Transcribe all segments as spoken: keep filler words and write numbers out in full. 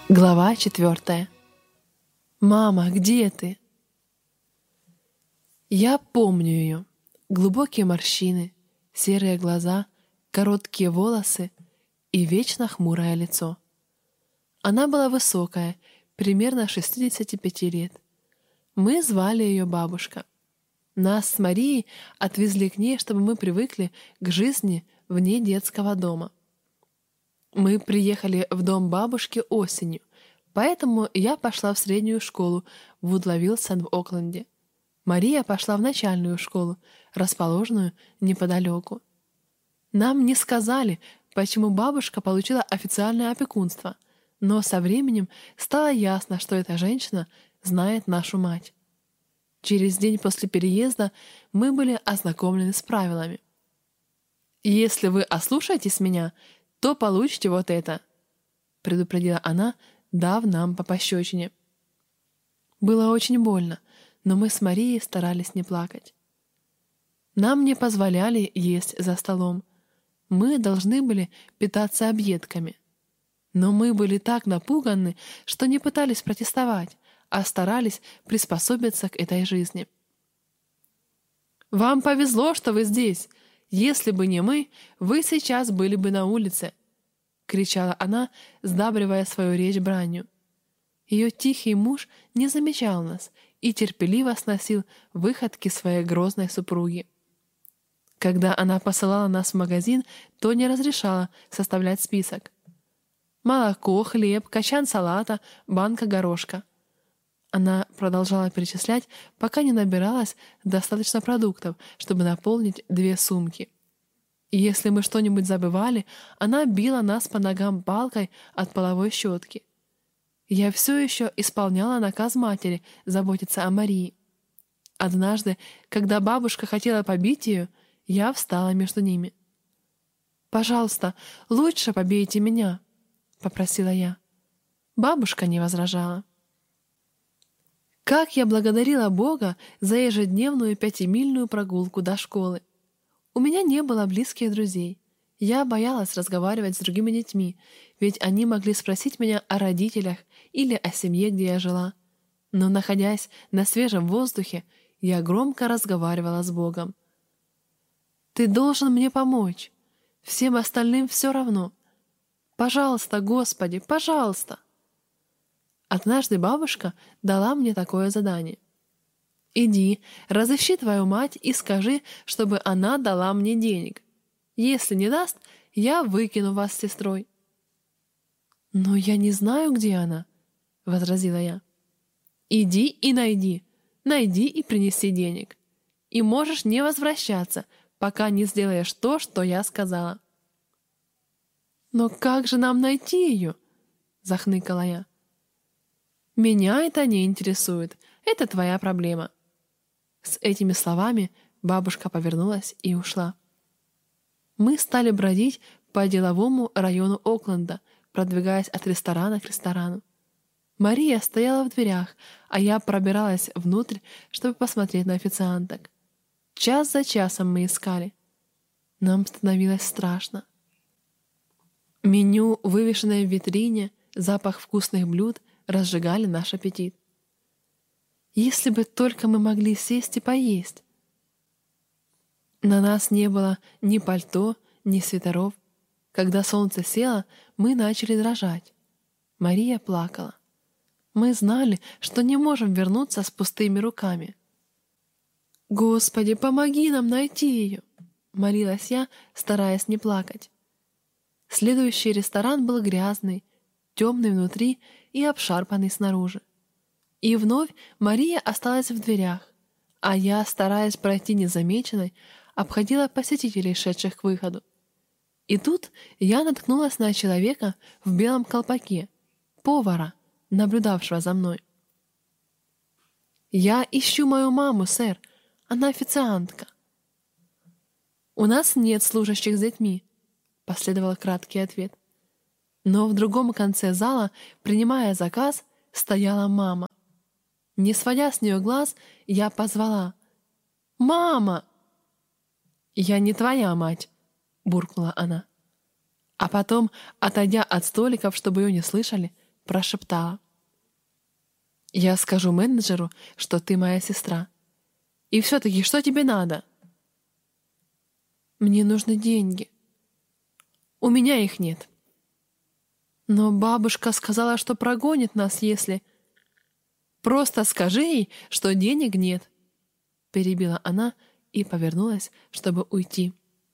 Глава четвертая. «Мама, где ты?» Я помню ее. Глубокие морщины, серые глаза, короткие волосы и вечно хмурое лицо. Она была высокая, примерно шестидесяти пяти лет. Мы звали ее бабушка. Нас с Марией отвезли к ней, чтобы мы привыкли к жизни вне детского дома. Мы приехали в дом бабушки осенью, поэтому я пошла в среднюю школу в Вудлавилсон в Окленде. Мария пошла в начальную школу, расположенную неподалеку. Нам не сказали, почему бабушка получила официальное опекунство, но со временем стало ясно, что эта женщина знает нашу мать. Через день после переезда мы были ознакомлены с правилами. «Если вы ослушаетесь меня, то получите вот это», — предупредила она, дав нам по пощечине. Было очень больно, но мы с Марией старались не плакать. Нам не позволяли есть за столом. Мы должны были питаться объедками. Но мы были так напуганы, что не пытались протестовать, а старались приспособиться к этой жизни. «Вам повезло, что вы здесь. Если бы не мы, вы сейчас были бы на улице», — кричала она, сдабривая свою речь бранью. Ее тихий муж не замечал нас и терпеливо сносил выходки своей грозной супруги. Когда она посылала нас в магазин, то не разрешала составлять список. Молоко, хлеб, качан салата, банка горошка. Она продолжала перечислять, пока не набиралось достаточно продуктов, чтобы наполнить две сумки. И если мы что-нибудь забывали, она била нас по ногам палкой от половой щетки. Я все еще исполняла наказ матери заботиться о Марии. Однажды, когда бабушка хотела побить ее, я встала между ними. «Пожалуйста, лучше побейте меня», — попросила я. Бабушка не возражала. Как я благодарила Бога за ежедневную пятимильную прогулку до школы. У меня не было близких друзей. Я боялась разговаривать с другими детьми, ведь они могли спросить меня о родителях или о семье, где я жила. Но, находясь на свежем воздухе, я громко разговаривала с Богом. «Ты должен мне помочь. Всем остальным все равно. Пожалуйста, Господи, пожалуйста!» Однажды бабушка дала мне такое задание. «Иди, разыщи твою мать и скажи, чтобы она дала мне денег. Если не даст, я выкину вас с сестрой». «Но я не знаю, где она», — возразила я. «Иди и найди, найди и принеси денег. И можешь не возвращаться, пока не сделаешь то, что я сказала». «Но как же нам найти ее?» — захныкала я. «Меня это не интересует. Это твоя проблема». С этими словами бабушка повернулась и ушла. Мы стали бродить по деловому району Окленда, продвигаясь от ресторана к ресторану. Мария стояла в дверях, а я пробиралась внутрь, чтобы посмотреть на официанток. Час за часом мы искали. Нам становилось страшно. Меню, вывешенное в витрине, запах вкусных блюд разжигали наш аппетит. Если бы только мы могли сесть и поесть. На нас не было ни пальто, ни свитеров. Когда солнце село, мы начали дрожать. Мария плакала. Мы знали, что не можем вернуться с пустыми руками. «Господи, помоги нам найти ее!» — молилась я, стараясь не плакать. Следующий ресторан был грязный, темный внутри и обшарпанный снаружи. И вновь Мария осталась в дверях, а я, стараясь пройти незамеченной, обходила посетителей, шедших к выходу. И тут я наткнулась на человека в белом колпаке, повара, наблюдавшего за мной. «Я ищу мою маму, сэр. Она официантка». «У нас нет служащих с детьми», — последовал краткий ответ. Но в другом конце зала, принимая заказ, стояла мама. Не сводя с нее глаз, я позвала: «Мама!» «Я не твоя мать», — буркнула она. А потом, отойдя от столиков, чтобы ее не слышали, прошептала: «Я скажу менеджеру, что ты моя сестра. И все-таки, что тебе надо?» «Мне нужны деньги». «У меня их нет». «Но бабушка сказала, что прогонит нас, если...» «Просто скажи ей, что денег нет», — перебила она и повернулась, чтобы уйти.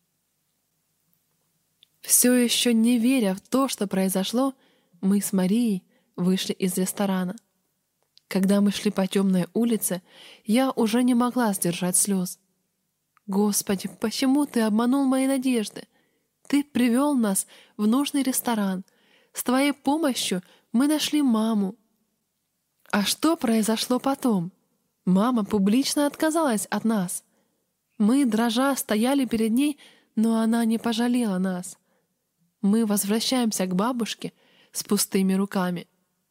Все еще не веря в то, что произошло, мы с Марией вышли из ресторана. Когда мы шли по темной улице, я уже не могла сдержать слез. «Господи, почему ты обманул мои надежды? Ты привел нас в нужный ресторан. С твоей помощью мы нашли маму». А что произошло потом? Мама публично отказалась от нас. Мы, дрожа, стояли перед ней, но она не пожалела нас. Мы возвращаемся к бабушке с пустыми руками.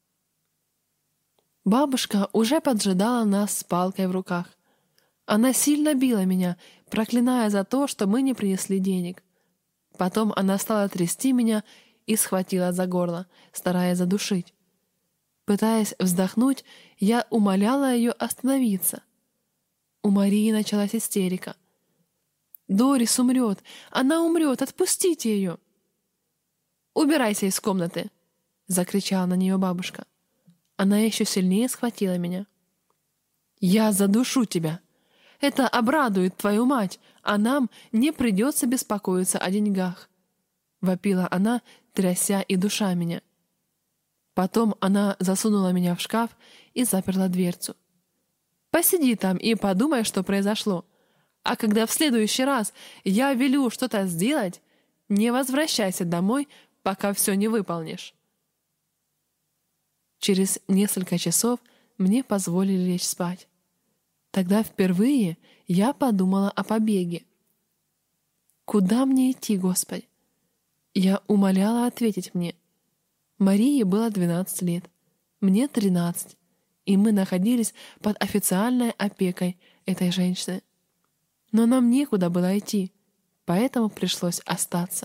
Бабушка уже поджидала нас с палкой в руках. Она сильно била меня, проклиная за то, что мы не принесли денег. Потом она стала трясти меня и схватила за горло, стараясь задушить. Пытаясь вздохнуть, я умоляла ее остановиться. У Марии началась истерика. «Дорис умрет! Она умрет! Отпустите ее!» «Убирайся из комнаты!» — закричала на нее бабушка. Она еще сильнее схватила меня. «Я задушу тебя! Это обрадует твою мать, а нам не придется беспокоиться о деньгах!» — вопила она, тряся и душа меня. Потом она засунула меня в шкаф и заперла дверцу. «Посиди там и подумай, что произошло. А когда в следующий раз я велю что-то сделать, не возвращайся домой, пока все не выполнишь». Через несколько часов мне позволили лечь спать. Тогда впервые я подумала о побеге. Куда мне идти, Господи? Я умоляла ответить мне. Марии было двенадцать лет, мне тринадцать, и мы находились под официальной опекой этой женщины. Но нам некуда было идти, поэтому пришлось остаться.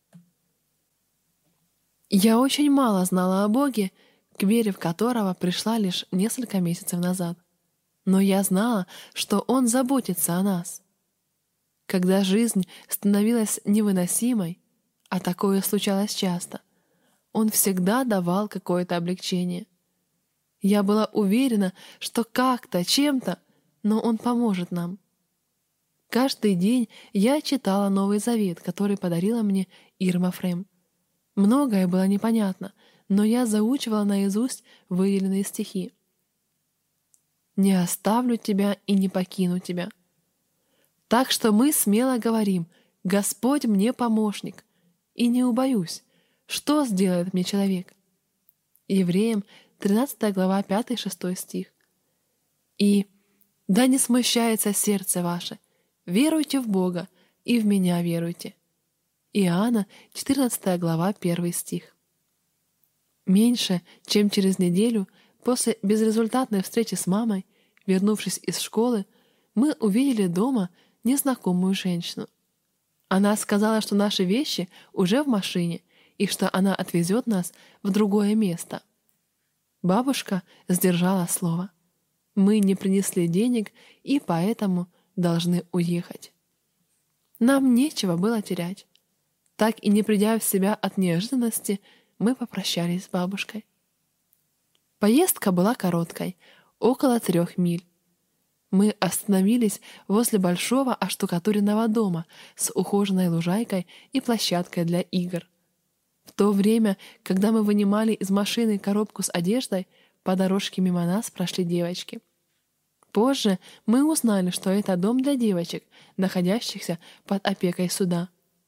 Я очень мало знала о Боге, к вере в которого пришла лишь несколько месяцев назад. Но я знала, что Он заботится о нас. Когда жизнь становилась невыносимой, а такое случалось часто, Он всегда давал какое-то облегчение. Я была уверена, что как-то, чем-то, но Он поможет нам. Каждый день я читала Новый Завет, который подарила мне Ирма Фрем. Многое было непонятно, но я заучивала наизусть выделенные стихи. «Не оставлю тебя и не покину тебя». Так что мы смело говорим: «Господь мне помощник, и не убоюсь. Что сделает мне человек?» Евреям тринадцатая глава пятый-шестой стих. И «Да не смущается сердце ваше, веруйте в Бога и в меня веруйте». Иоанна четырнадцатая глава первый стих. Меньше чем через неделю после безрезультатной встречи с мамой, вернувшись из школы, мы увидели дома незнакомую женщину. Она сказала, что наши вещи уже в машине и что она отвезет нас в другое место. Бабушка сдержала слово. Мы не принесли денег и поэтому должны уехать. Нам нечего было терять. Так и не придя в себя от неожиданности, мы попрощались с бабушкой. Поездка была короткой, около трех миль. Мы остановились возле большого оштукатуренного дома с ухоженной лужайкой и площадкой для игр. В то время, когда мы вынимали из машины коробку с одеждой, по дорожке мимо нас прошли девочки. Позже мы узнали, что это дом для девочек, находящихся под опекой суда.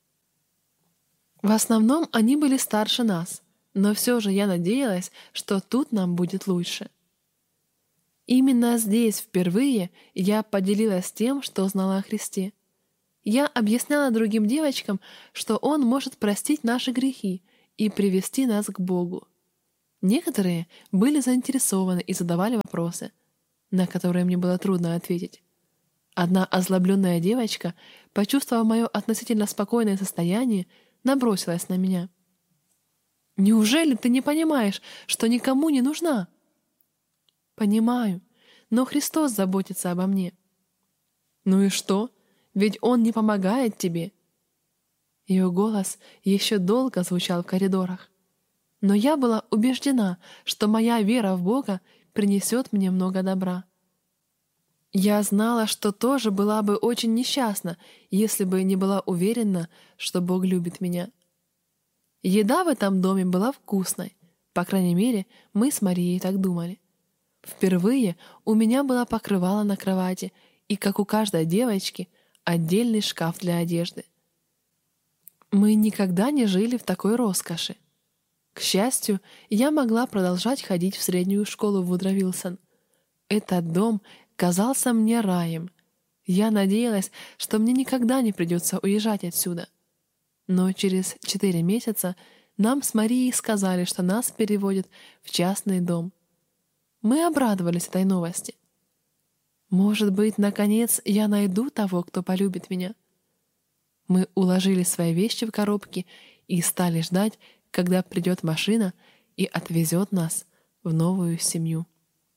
В основном они были старше нас, но все же я надеялась, что тут нам будет лучше. Именно здесь впервые я поделилась тем, что знала о Христе. Я объясняла другим девочкам, что Он может простить наши грехи и привести нас к Богу. Некоторые были заинтересованы и задавали вопросы, на которые мне было трудно ответить. Одна озлобленная девочка, почувствовав мое относительно спокойное состояние, набросилась на меня. Неужели ты не понимаешь, что никому не нужна? Понимаю, но Христос заботится обо мне. Ну и что? Ведь Он не помогает тебе. Ее голос еще долго звучал в коридорах. Но я была убеждена, что моя вера в Бога принесет мне много добра. Я знала, что тоже была бы очень несчастна, если бы не была уверена, что Бог любит меня. Еда в этом доме была вкусной. По крайней мере, мы с Марией так думали. Впервые у меня было покрывало на кровати и, как у каждой девочки, отдельный шкаф для одежды. Мы никогда не жили в такой роскоши. К счастью, я могла продолжать ходить в среднюю школу Вудро Вилсон. Этот дом казался мне раем. Я надеялась, что мне никогда не придется уезжать отсюда. Но через четыре месяца нам с Марией сказали, что нас переводят в частный дом. Мы обрадовались этой новости. Может быть, наконец я найду того, кто полюбит меня. Мы уложили свои вещи в коробки и стали ждать, когда придет машина и отвезет нас в новую семью.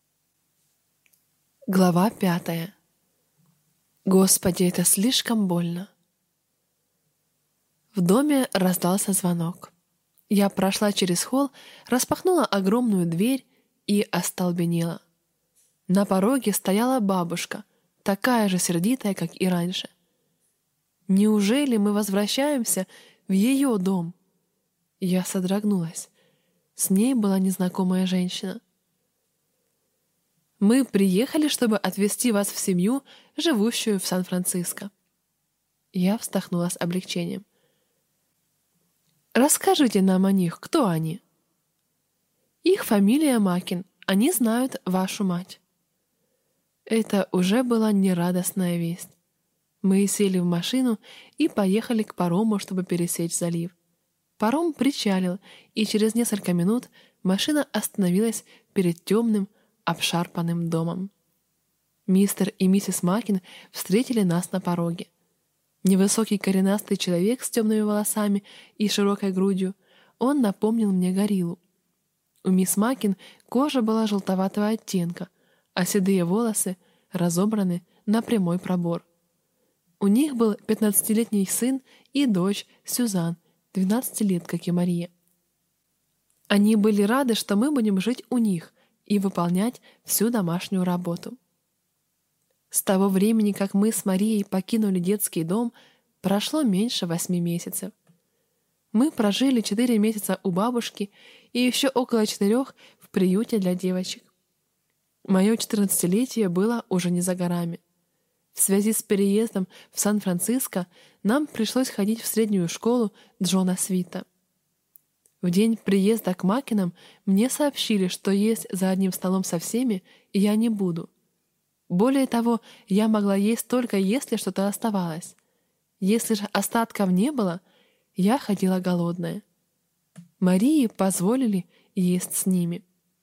Глава пятая. Господи, это слишком больно. В доме раздался звонок. Я прошла через холл, распахнула огромную дверь и остолбенела. На пороге стояла бабушка, такая же сердитая, как и раньше. Неужели мы возвращаемся в ее дом? Я содрогнулась. С ней была незнакомая женщина. «Мы приехали, чтобы отвезти вас в семью, живущую в Сан-Франциско». Я вздохнула с облегчением. «Расскажите нам о них, кто они?» «Их фамилия Макин, они знают вашу мать». Это уже была нерадостная весть. Мы сели в машину и поехали к парому, чтобы пересечь залив. Паром причалил, и через несколько минут машина остановилась перед темным, обшарпанным домом. Мистер и миссис Макин встретили нас на пороге. Невысокий коренастый человек с темными волосами и широкой грудью, он напомнил мне гориллу. У мисс Макин кожа была желтоватого оттенка, а седые волосы разобраны на прямой пробор. У них был пятнадцатилетний сын и дочь Сюзан, двенадцати лет, как и Мария. Они были рады, что мы будем жить у них и выполнять всю домашнюю работу. С того времени, как мы с Марией покинули детский дом, прошло меньше восьми месяцев. Мы прожили четыре месяца у бабушки и еще около четырех в приюте для девочек. Мое четырнадцатилетие было уже не за горами. В связи с переездом в Сан-Франциско нам пришлось ходить в среднюю школу Джона Свита. В день приезда к Макинам мне сообщили, что есть за одним столом со всеми я не буду. Более того, я могла есть только если что-то оставалось. Если же остатков не было, я ходила голодная. Марии позволили есть с ними.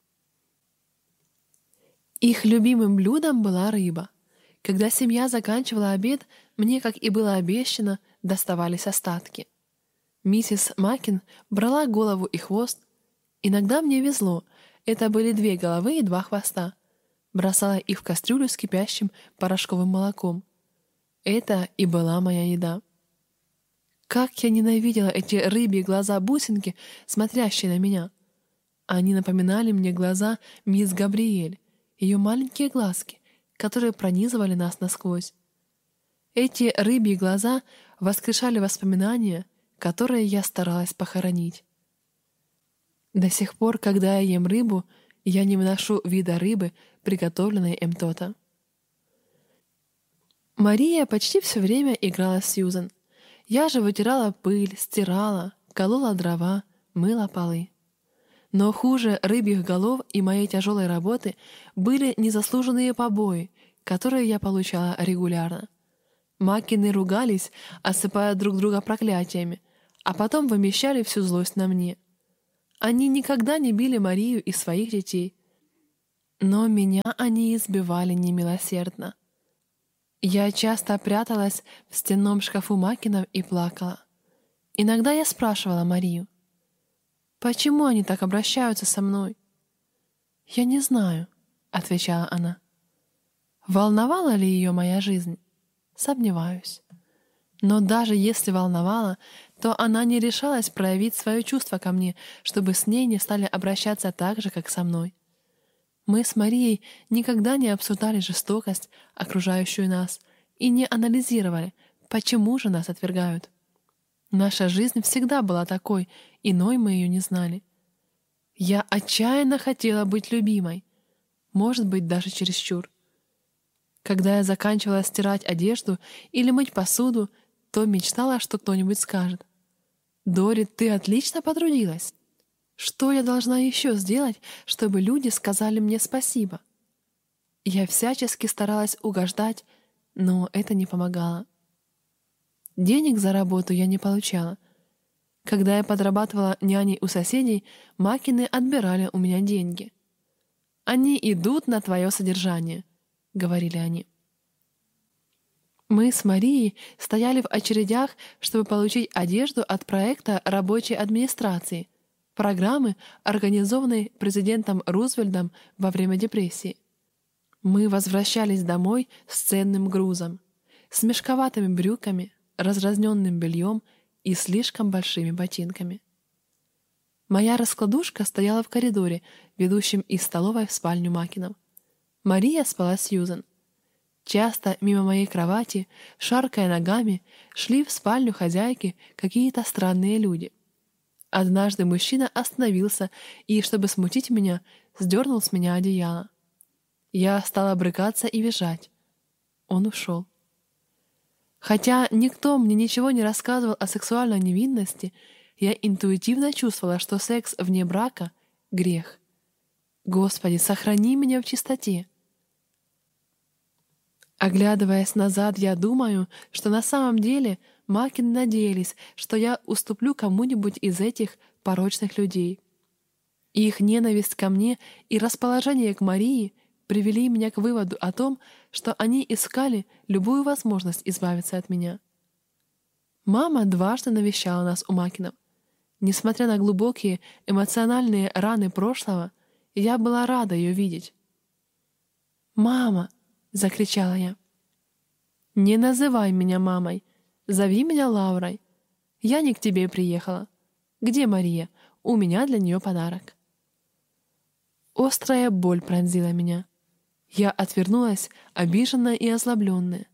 Их любимым блюдом была рыба. Когда семья заканчивала обед, мне, как и было обещано, доставались остатки. Миссис Макин брала голову и хвост. Иногда мне везло, это были две головы и два хвоста. Бросала их в кастрюлю с кипящим порошковым молоком. Это и была моя еда. Как я ненавидела эти рыбьи глаза-бусинки, смотрящие на меня. Они напоминали мне глаза мисс Габриэль, ее маленькие глазки, которые пронизывали нас насквозь. Эти рыбьи глаза воскрешали воспоминания, которые я старалась похоронить. До сих пор, когда я ем рыбу, я не выношу вида рыбы, приготовленной Эмтота. Мария почти все время играла с Сьюзен. Я же вытирала пыль, стирала, колола дрова, мыла полы. Но хуже рыбьих голов и моей тяжелой работы были незаслуженные побои, которые я получала регулярно. Макины ругались, осыпая друг друга проклятиями, а потом вымещали всю злость на мне. Они никогда не били Марию и своих детей, но меня они избивали немилосердно. Я часто пряталась в стенном шкафу Макинов и плакала. Иногда я спрашивала Марию: Почему они так обращаются со мной?» «Я не знаю», — отвечала она. Волновала ли ее моя жизнь? Сомневаюсь. Но даже если волновала, то она не решалась проявить свое чувство ко мне, чтобы с ней не стали обращаться так же, как со мной. Мы с Марией никогда не обсуждали жестокость, окружающую нас, и не анализировали, почему же нас отвергают. Наша жизнь всегда была такой, иной мы ее не знали. Я отчаянно хотела быть любимой, может быть, даже чересчур. Когда я заканчивала стирать одежду или мыть посуду, то мечтала, что кто-нибудь скажет: «Дори, ты отлично потрудилась. Что я должна еще сделать, чтобы люди сказали мне спасибо?» Я всячески старалась угождать, но это не помогало. Денег за работу я не получала. Когда я подрабатывала няней у соседей, Макины отбирали у меня деньги. «Они идут на твое содержание», — говорили они. Мы с Марией стояли в очередях, чтобы получить одежду от проекта рабочей администрации, программы, организованной президентом Рузвельтом во время депрессии. Мы возвращались домой с ценным грузом, с мешковатыми брюками, разразненным бельем и слишком большими ботинками. Моя раскладушка стояла в коридоре, ведущем из столовой в спальню Макинов. Мария спала с Сьюзен. Часто мимо моей кровати, шаркая ногами, шли в спальню хозяйки какие-то странные люди. Однажды мужчина остановился и, чтобы смутить меня, сдернул с меня одеяло. Я стала брыкаться и визжать. Он ушел. Хотя никто мне ничего не рассказывал о сексуальной невинности, я интуитивно чувствовала, что секс вне брака — грех. Господи, сохрани меня в чистоте. Оглядываясь назад, я думаю, что на самом деле Макины надеялись, что я уступлю кому-нибудь из этих порочных людей. Их ненависть ко мне и расположение к Марии привели меня к выводу о том, что они искали любую возможность избавиться от меня. Мама дважды навещала нас у Макинов. Несмотря на глубокие эмоциональные раны прошлого, я была рада ее видеть. «Мама!» — закричала я. «Не называй меня мамой. Зови меня Лаурой. Я не к тебе приехала. Где Мария? У меня для нее подарок». Острая боль пронзила меня. Я отвернулась, обиженная и озлобленная.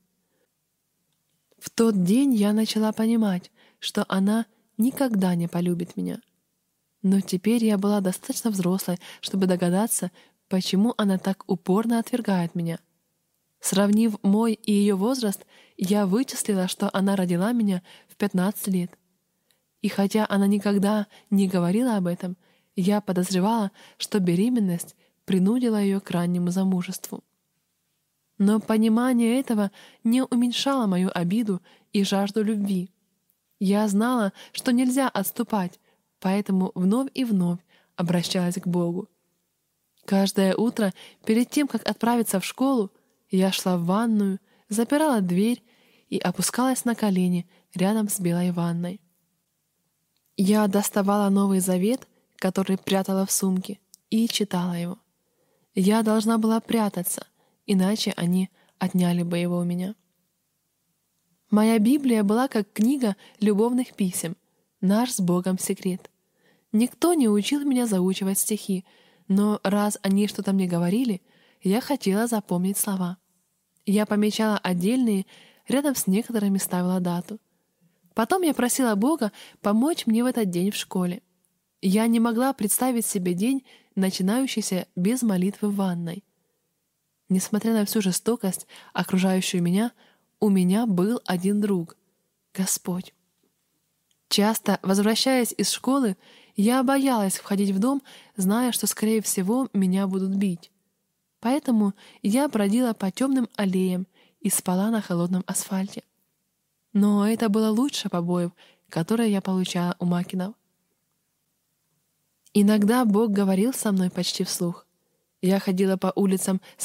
В тот день я начала понимать, что она никогда не полюбит меня. Но теперь я была достаточно взрослой, чтобы догадаться, почему она так упорно отвергает меня. Сравнив мой и ее возраст, я вычислила, что она родила меня в пятнадцать лет. И хотя она никогда не говорила об этом, я подозревала, что беременность принудила ее к раннему замужеству. Но понимание этого не уменьшало мою обиду и жажду любви. Я знала, что нельзя отступать, поэтому вновь и вновь обращалась к Богу. Каждое утро, перед тем, как отправиться в школу, я шла в ванную, запирала дверь и опускалась на колени рядом с белой ванной. Я доставала Новый Завет, который прятала в сумке, и читала его. Я должна была прятаться, иначе они отняли бы его у меня. Моя Библия была как книга любовных писем, наш с Богом секрет. Никто не учил меня заучивать стихи, но раз они что-то мне говорили, я хотела запомнить слова. Я помечала отдельные, рядом с некоторыми ставила дату. Потом я просила Бога помочь мне в этот день в школе. Я не могла представить себе день, начинающийся без молитвы в ванной. Несмотря на всю жестокость, окружающую меня, у меня был один друг — Господь. Часто, возвращаясь из школы, я боялась входить в дом, зная, что, скорее всего, меня будут бить. Поэтому я бродила по темным аллеям и спала на холодном асфальте. Но это было лучше побоев, которые я получала у Макинов. Иногда Бог говорил со мной почти вслух. Я ходила по улицам